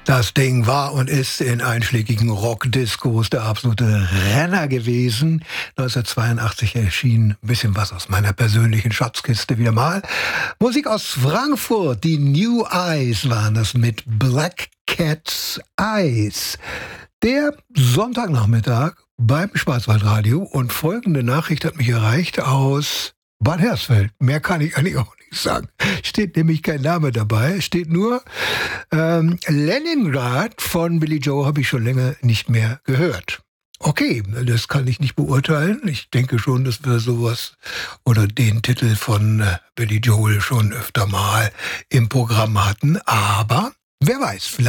Das Ding war und ist in einschlägigen Rockdiscos der absolute Renner gewesen. 1982 erschien ein bisschen was aus meiner persönlichen Schatzkiste wieder mal. Musik aus Frankfurt, die New Eyes waren das mit Black Cat's Eyes. Der Sonntagnachmittag beim Schwarzwaldradio und folgende Nachricht hat mich erreicht aus Bad Hersfeld. Mehr kann ich eigentlich auch nicht sagen. Steht nämlich kein Name dabei. Steht nur Leningrad von Billy Joe habe ich schon länger nicht mehr gehört. Okay, das kann ich nicht beurteilen. Ich denke schon, dass wir sowas oder den Titel von Billy Joel schon öfter mal im Programm hatten. Aber wer weiß, vielleicht